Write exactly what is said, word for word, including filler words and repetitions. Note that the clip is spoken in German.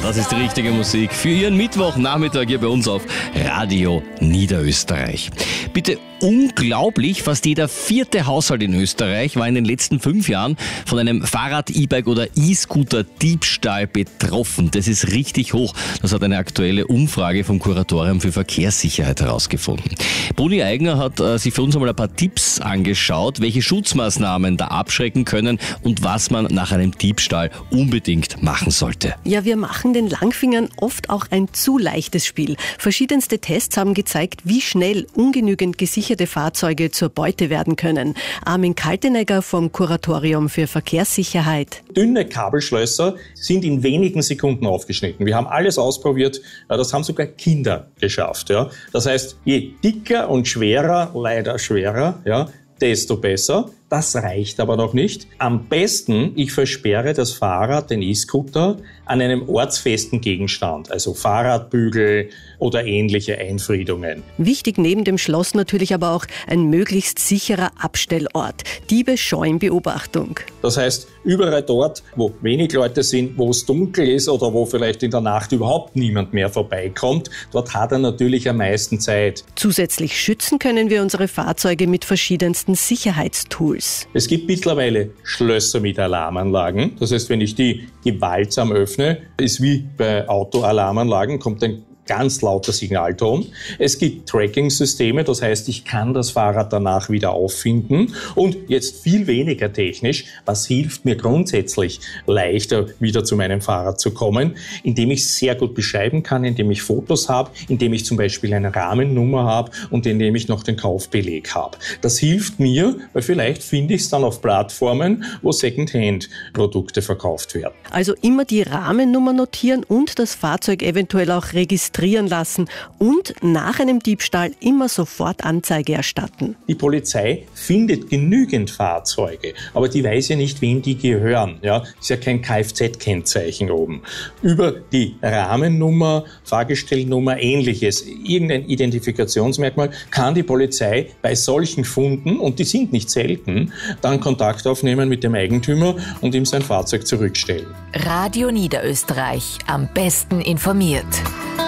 das ist die richtige Musik für Ihren Mittwochnachmittag hier bei uns auf Radio Niederösterreich. Bitte unglaublich, fast jeder vierte Haushalt in Österreich war in den letzten fünf Jahren von einem Fahrrad, E-Bike oder E-Scooter-Diebstahl betroffen. Das ist richtig hoch. Das hat eine aktuelle Umfrage vom Kuratorium für Verkehrssicherheit herausgefunden. Bruni Eigner hat äh, sich für uns einmal ein paar Tipps angeschaut, welche Schutzmaßnahmen da abschrecken können und was man nach einem Diebstahl unbedingt machen sollte. Ja, wir machen den Langfingern oft auch ein zu leichtes Spiel. Verschiedenste Tests haben gezeigt, wie schnell ungenügend gesicherte Fahrzeuge zur Beute werden können. Armin Kaltenegger vom Kuratorium für Verkehrssicherheit. Dünne Kabelschlösser sind in wenigen Sekunden aufgeschnitten. Wir haben alles ausprobiert, das haben sogar Kinder geschafft. Ja. Das heißt, je dicker und schwerer, leider schwerer, ja, desto besser. Das reicht aber noch nicht. Am besten, ich versperre das Fahrrad, den E-Scooter, an einem ortsfesten Gegenstand, also Fahrradbügel oder ähnliche Einfriedungen. Wichtig neben dem Schloss natürlich aber auch ein möglichst sicherer Abstellort. Diebe scheuen Beobachtung. Das heißt, überall dort, wo wenig Leute sind, wo es dunkel ist oder wo vielleicht in der Nacht überhaupt niemand mehr vorbeikommt, dort hat er natürlich am meisten Zeit. Zusätzlich schützen können wir unsere Fahrzeuge mit verschiedensten Sicherheitstools. Es gibt mittlerweile Schlösser mit Alarmanlagen. Das heißt, wenn ich die gewaltsam öffne, ist wie bei Autoalarmanlagen, kommt ein ganz lauter Signalton. Es gibt Tracking-Systeme, das heißt, ich kann das Fahrrad danach wieder auffinden und jetzt viel weniger technisch. Was hilft mir grundsätzlich leichter wieder zu meinem Fahrrad zu kommen, indem ich es sehr gut beschreiben kann, indem ich Fotos habe, indem ich zum Beispiel eine Rahmennummer habe und indem ich noch den Kaufbeleg habe. Das hilft mir, weil vielleicht finde ich es dann auf Plattformen, wo Secondhand-Produkte verkauft werden. Also immer die Rahmennummer notieren und das Fahrzeug eventuell auch registrieren lassen und nach einem Diebstahl immer sofort Anzeige erstatten. Die Polizei findet genügend Fahrzeuge, aber die weiß ja nicht, wem die gehören. Ja, ist ja kein Kfz-Kennzeichen oben. Über die Rahmennummer, Fahrgestellnummer, ähnliches, irgendein Identifikationsmerkmal kann die Polizei bei solchen Funden, und die sind nicht selten, dann Kontakt aufnehmen mit dem Eigentümer und ihm sein Fahrzeug zurückstellen. Radio Niederösterreich, am besten informiert.